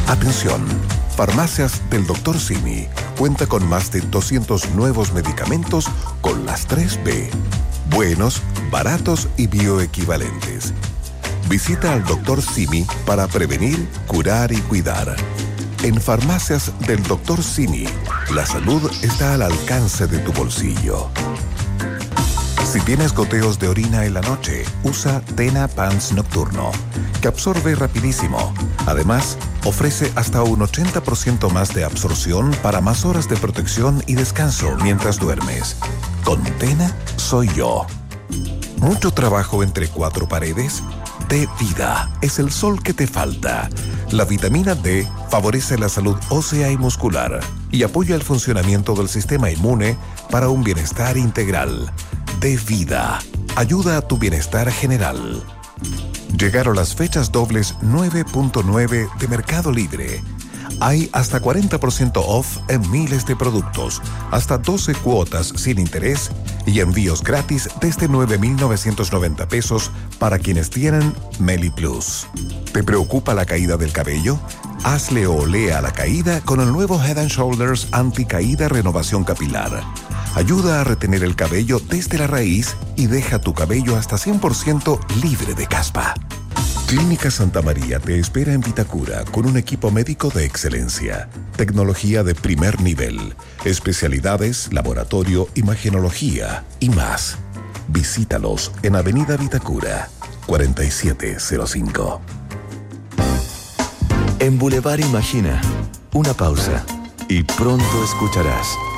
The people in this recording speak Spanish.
Atención, Farmacias del Dr. Simi cuenta con más de 200 nuevos medicamentos con las 3B. Buenos, baratos y bioequivalentes. Visita al Dr. Simi para prevenir, curar y cuidar. En Farmacias del Dr. Simi, la salud está al alcance de tu bolsillo. Si tienes goteos de orina en la noche, usa Tena Pants Nocturno, que absorbe rapidísimo. Además, ofrece hasta un 80% más de absorción para más horas de protección y descanso mientras duermes. Con Tena soy yo. ¿Mucho trabajo entre cuatro paredes? D-Vida es el sol que te falta. La vitamina D favorece la salud ósea y muscular y apoya el funcionamiento del sistema inmune para un bienestar integral. D-Vida ayuda a tu bienestar general. Llegaron las fechas dobles 9.9 de Mercado Libre. Hay hasta 40% off en miles de productos, hasta 12 cuotas sin interés y envíos gratis desde 9,990 pesos para quienes tienen Meli Plus. ¿Te preocupa la caída del cabello? Hazle olea a la caída con el nuevo Head & Shoulders Anti-Caída Renovación Capilar. Ayuda a retener el cabello desde la raíz y deja tu cabello hasta 100% libre de caspa. Clínica Santa María te espera en Vitacura con un equipo médico de excelencia, tecnología de primer nivel, especialidades, laboratorio, imagenología y más. Visítalos en Avenida Vitacura, 4705. En Boulevard Imagina, una pausa y pronto escucharás